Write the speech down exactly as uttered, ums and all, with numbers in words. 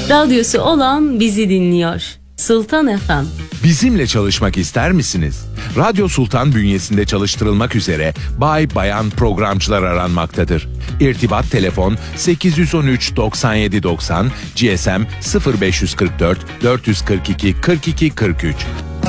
Radyosu olan bizi dinliyor. Sultan F M. Bizimle çalışmak ister misiniz? Radyo Sultan bünyesinde çalıştırılmak üzere bay bayan programcılar aranmaktadır. İrtibat telefon sekiz yüz on üç doksan yedi doksan, G S M sıfır beş kırk dört dört yüz kırk iki kırk iki kırk üç.